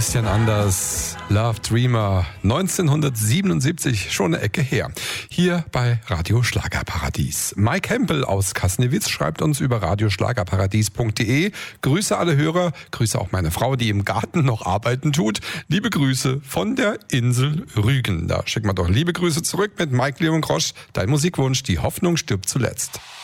Christian Anders, Love Dreamer, 1977, schon eine Ecke her. Hier bei Radio Schlagerparadies. Mike Hempel aus Kasnewitz schreibt uns über radioschlagerparadies.de. Grüße alle Hörer, grüße auch meine Frau, die im Garten noch arbeiten tut. Liebe Grüße von der Insel Rügen. Da schicken wir doch liebe Grüße zurück mit Mike Leon Grosch. Dein Musikwunsch, die Hoffnung stirbt zuletzt.